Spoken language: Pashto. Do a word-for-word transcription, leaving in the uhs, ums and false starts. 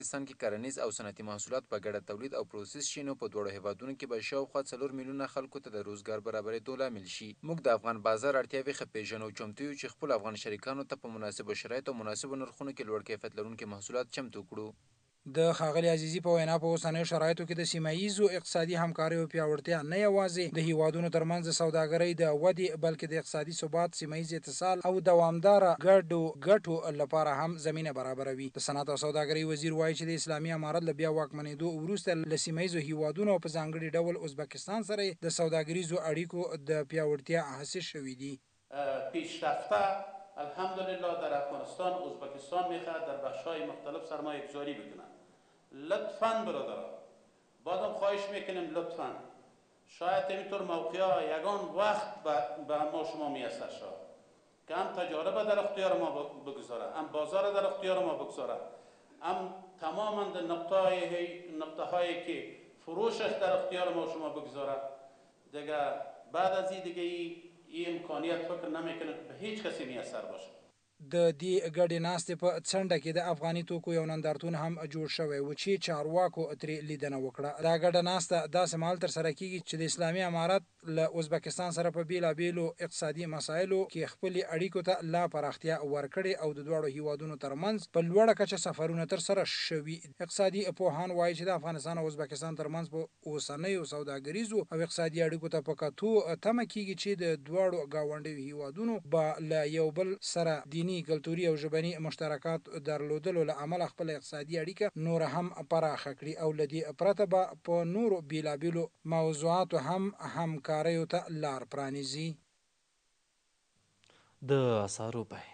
افغانستان کې کرنیز او صنعتي محصولات په ګډه تولید او پروسس شي نو په دواړو هیوادونو کې به شاوخوا څلور میلیونه خلکو ته د روزګار برابرېدو لامل شي. موږ د افغان بازار اړتیاوې ښه پېژنو او چمتو یو چې خپل افغان شریکانو ته په مناسبو شرایطو او مناسبو نرخونو کې لوړ کیفیت لرونکي محصولات چمتو کړو. د ښاغلي عزیزي په وینا په اوسنیو شرایطو کې د سیمه ییزو اقتصادي همکاریو پیاوړتیا نه یوازې د هیوادونو ترمنځ د سوداګرۍ د ودې بلکې د اقتصادي ثبات، سیمه ییز اتصال او دوامداره ګډو ګټو لپاره هم زمینه برابروي. د صنعت او سوداګرۍ وزیر وایي چې د اسلامي امارت له بیا واکمنېدو وروسته له سیمه ییزو هیوادونو په ځانګړي ډول ازبکستان سره د سوداګریزو اړیکو د پیاوړتیا هڅې شوې دي. پیشرفته الحمدلله در افغانستان ازبکستان میخواد در بخش‌های مختلف سرمایه گذاری بکنن. لطفاً برادران بازم خواهش میکنیم لطفاً شاید اینطور موقع یگان وقت به ما شما میسر شد که هم تجارب در اختیار ما بگذاره، هم بازار در اختیار ما بگذاره، هم تماما نقطه نقطه هایی که فروشش در اختیار ما شما بگذاره. دیگه بعد از این دیگه این امکانیت فکر نمیکنه به هیچ کسی میسر باشه. د دې ګډې ناستې په څنډه کې د افغاني توکو یو نندارتون هم جوړ شوی و چې چارواکو ترې لیدنه وکړه. دا ګډه ناسته داسې مهال ترسره کیږي چې د اسلامي امارت له ازبکستان سره په بیلابیلو اقتصادي مسایلو کې خپلې اړیکو ته لا پراختیا ورکړې او د دواړو هیوادونو ترمنځ په لوړه کچه سفرونه ترسره شوي. اقتصادي پوهان وایي چې د افغانستان او ازبکستان ترمنځ په اوسنیو سوداګریزو او اقتصادي اړیکو ته په کتو تمه کیږي چې د دواړو ګاونډیو هیوادونو به له یو بل سره دیني، کلتوري او ژبني مشترکات درلودلو له امله خپل اقتصادي اړیکه نور هم پراخه کړي او له دې پرته به په نورو بیلابیلو موضوعاتو هم همکاریو ته لار پرانیزي. د اسعارو بیې